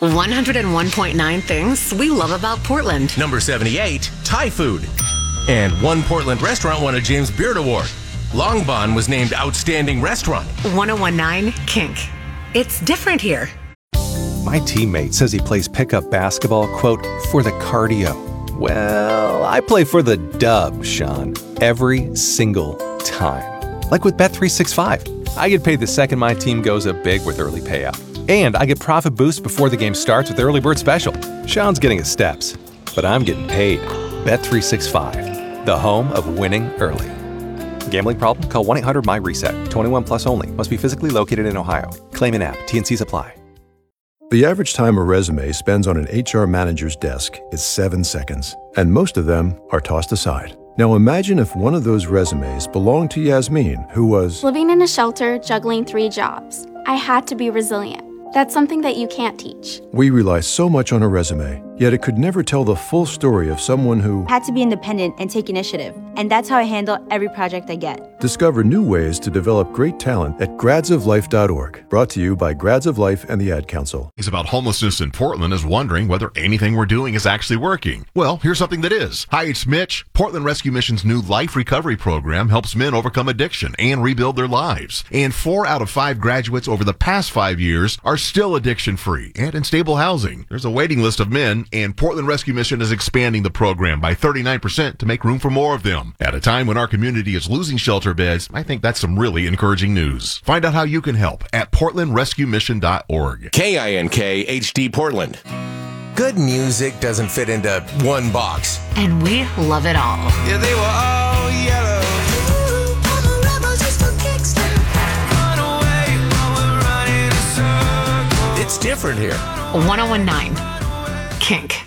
101.9 things we love about Portland. Number 78, Thai food. And one Portland restaurant won a James Beard Award. Long Bon was named Outstanding Restaurant. 101.9 Kink. It's different here. My teammate says he plays pickup basketball, quote, for the cardio. Well, I play for the dub, Sean, every single time. Like with Bet365. I get paid the second my team goes up big with early payout. And I get profit boosts before the game starts with Early Bird Special. Sean's getting his steps, but I'm getting paid. Bet365, the home of winning early. Gambling problem? Call 1-800-MY-RESET. 21 plus only. Must be physically located in Ohio. Claim in app. T&Cs apply. The average time a resume spends on an HR manager's desk is 7 seconds, and most of them are tossed aside. Now imagine if one of those resumes belonged to Yasmin, who was living in a shelter, juggling 3 jobs. I had to be resilient. That's something that you can't teach. We rely so much on a resume, yet it could never tell the full story of someone who had to be independent and take initiative. And that's how I handle every project I get. Discover new ways to develop great talent at gradsoflife.org. Brought to you by Grads of Life and the Ad Council. He's about homelessness in Portland is wondering whether anything we're doing is actually working. Well, here's something that is. Hi, it's Mitch. Portland Rescue Mission's new Life Recovery Program helps men overcome addiction and rebuild their lives. And 4 out of 5 graduates over the past 5 years are still addiction-free and in stable housing. There's a waiting list of men, and Portland Rescue Mission is expanding the program by 39% to make room for more of them. At a time when our community is losing shelter beds, I think that's some really encouraging news. Find out how you can help at portlandrescuemission.org. KINK HD Portland. Good music doesn't fit into one box. And we love it all. Yeah, they were all yellow. It's different here. 101.9 Kink.